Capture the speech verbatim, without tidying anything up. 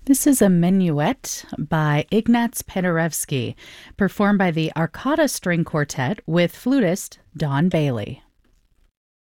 This is a minuet by Ignaz Paderewski, performed by the Arcata String Quartet with flutist Don Bailey.